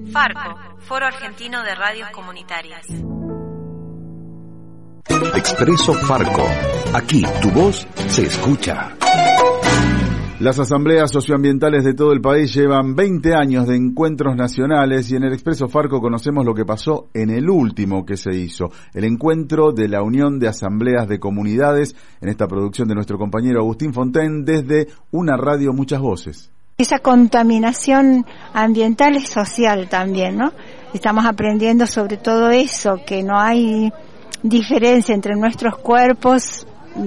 FARCO, Foro Argentino de Radios Comunitarias. Expreso Farco. Aquí tu voz se escucha. Las asambleas socioambientales de todo el país llevan 20 años de encuentros nacionales y en el Expreso Farco conocemos lo que pasó en el último que se hizo, el encuentro de la Unión de Asambleas de Comunidades, en esta producción de nuestro compañero Agustín Fontaine desde una radio Muchas Voces. Esa contaminación ambiental es social también, ¿no? Estamos aprendiendo sobre todo eso, que no hay diferencia entre nuestros cuerpos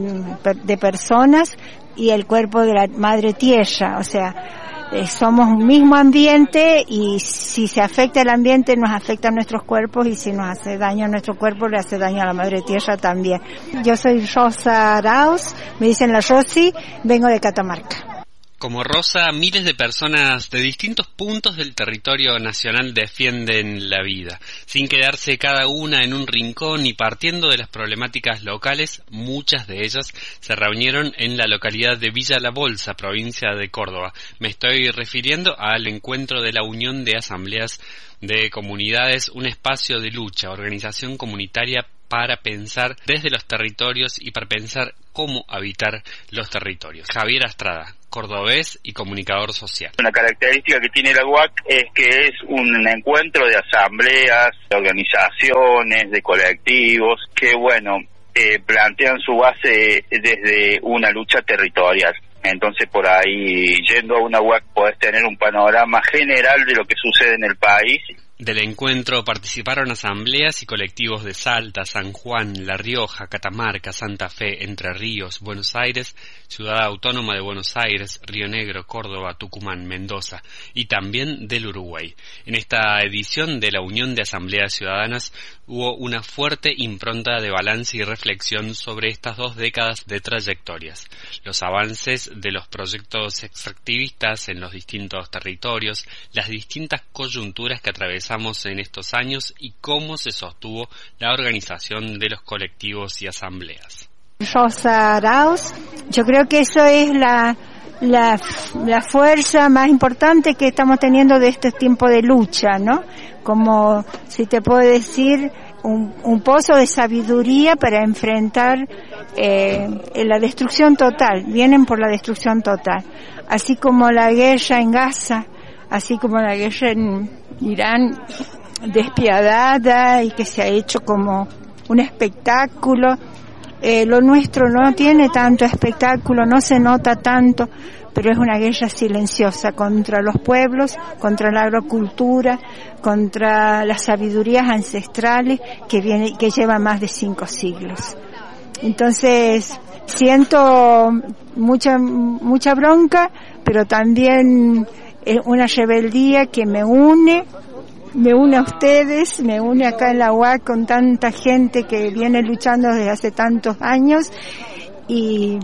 de personas y el cuerpo de la madre tierra, o sea, somos un mismo ambiente y si se afecta el ambiente nos afecta a nuestros cuerpos y si nos hace daño a nuestro cuerpo le hace daño a la madre tierra también. Yo soy Rosa Arauz, me dicen la Rosy, vengo de Catamarca. Como Rosa, miles de personas de distintos puntos del territorio nacional defienden la vida. Sin quedarse cada una en un rincón y partiendo de las problemáticas locales, muchas de ellas se reunieron en la localidad de Villa La Bolsa, provincia de Córdoba. Me estoy refiriendo al encuentro de la Unión de Asambleas de Comunidades, un espacio de lucha, organización comunitaria para pensar desde los territorios y para pensar cómo habitar los territorios. Javier Astrada, cordobés y comunicador social. Una característica que tiene la UAC es que es un encuentro de asambleas, de organizaciones, de colectivos, que plantean su base desde una lucha territorial. Entonces por ahí, yendo a una UAC, podés tener un panorama general de lo que sucede en el país. Del encuentro participaron asambleas y colectivos de Salta, San Juan, La Rioja, Catamarca, Santa Fe, Entre Ríos, Buenos Aires, Ciudad Autónoma de Buenos Aires, Río Negro, Córdoba, Tucumán, Mendoza y también del Uruguay. En esta edición de la Unión de Asambleas Ciudadanas hubo una fuerte impronta de balance y reflexión sobre estas 2 décadas de trayectorias, los avances de los proyectos extractivistas en los distintos territorios, las distintas coyunturas que atravesamos en estos años y cómo se sostuvo la organización de los colectivos y asambleas. Rosa Arauz, yo creo que eso es la fuerza más importante que estamos teniendo de este tiempo de lucha, ¿no? Como, si te puedo decir, un pozo de sabiduría para enfrentar la destrucción total. Vienen por la destrucción total. Así como la guerra en Gaza, así como la guerra en Irán, despiadada y que se ha hecho como un espectáculo. Lo nuestro no tiene tanto espectáculo, no se nota tanto, pero es una guerra silenciosa contra los pueblos, contra la agrocultura, contra las sabidurías ancestrales que llevan más de 5 siglos. Entonces, siento mucha bronca, pero también una rebeldía que me une a ustedes, me une acá en la UAC con tanta gente que viene luchando desde hace tantos años y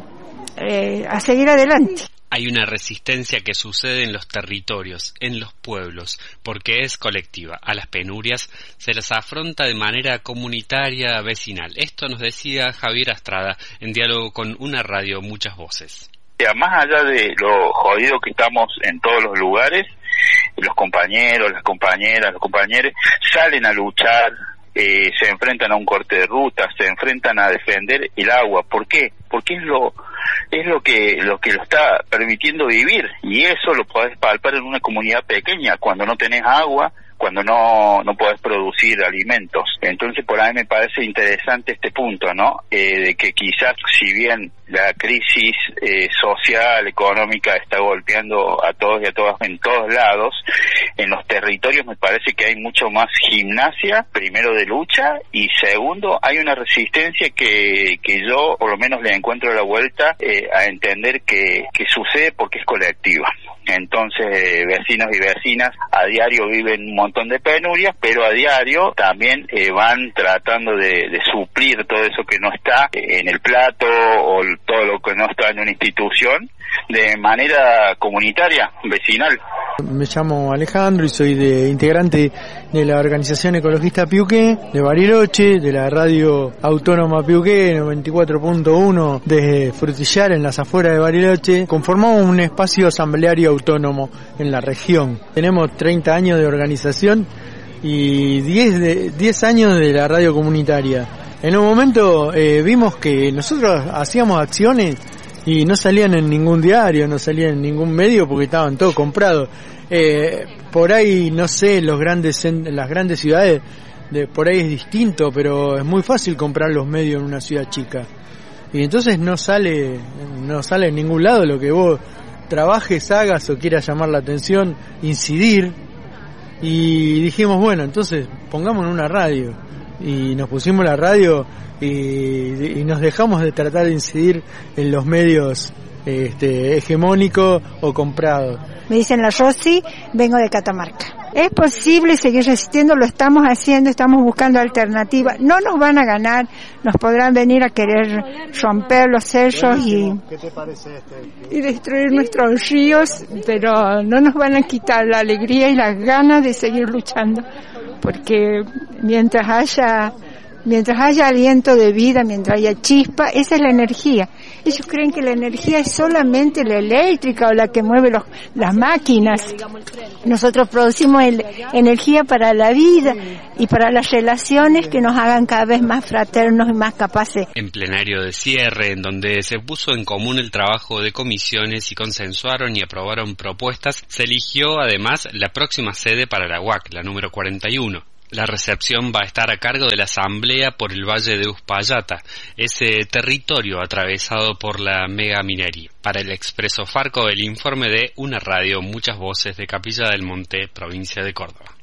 a seguir adelante. Hay una resistencia que sucede en los territorios, en los pueblos, porque es colectiva. A las penurias se las afronta de manera comunitaria, vecinal. Esto nos decía Javier Astrada en diálogo con una radio Muchas Voces. Más allá de lo jodido que estamos en todos los lugares, los compañeros, las compañeras, los compañeros salen a luchar, se enfrentan a un corte de ruta, se enfrentan a defender el agua. ¿Por qué? Porque es lo que lo está permitiendo vivir, y eso lo podés palpar en una comunidad pequeña cuando no tenés agua, cuando no podés producir alimentos. Entonces por ahí me parece interesante este punto, ¿no? De que quizás, si bien la crisis social, económica está golpeando a todos y a todas en todos lados, en los territorios me parece que hay mucho más gimnasia, primero de lucha, y segundo hay una resistencia que yo por lo menos le encuentro la vuelta a entender que sucede porque es colectiva. Entonces vecinos y vecinas a diario viven un montón de penurias, pero a diario también van tratando de suplir todo eso que no está en el plato o todo lo que no está en una institución de manera comunitaria, vecinal. Me llamo Alejandro y soy integrante de la organización ecologista Piuqué, de Bariloche, de la radio autónoma Piuqué 94.1 desde Frutillar, en las afueras de Bariloche. Conformamos un espacio asambleario autónomo en la región. Tenemos 30 años de organización y 10 años de la radio comunitaria. En un momento vimos que nosotros hacíamos acciones y no salían en ningún diario, no salían en ningún medio porque estaban todos comprados. Por ahí, no sé, las grandes ciudades, por ahí es distinto, pero es muy fácil comprar los medios en una ciudad chica. Y entonces no sale en ningún lado lo que vos trabajes, hagas o quieras llamar la atención, incidir. Y dijimos, bueno, entonces pongámonos una radio. Y nos pusimos la radio y nos dejamos de tratar de incidir en los medios hegemónicos o comprados. Me dicen la Rosy, vengo de Catamarca. Es posible seguir resistiendo, lo estamos haciendo, estamos buscando alternativas. No nos van a ganar, nos podrán venir a querer romper los sellos y destruir nuestros ríos, pero no nos van a quitar la alegría y las ganas de seguir luchando, porque mientras haya aliento de vida, mientras haya chispa, esa es la energía. Ellos creen que la energía es solamente la eléctrica o la que mueve las máquinas. Nosotros producimos energía para la vida y para las relaciones que nos hagan cada vez más fraternos y más capaces. En plenario de cierre, en donde se puso en común el trabajo de comisiones y consensuaron y aprobaron propuestas, se eligió además la próxima sede para la UAC, la número 41. La recepción va a estar a cargo de la Asamblea por el Valle de Uspallata, ese territorio atravesado por la megaminería. Para el Expreso Farco, el informe de Una Radio, Muchas Voces de Capilla del Monte, provincia de Córdoba.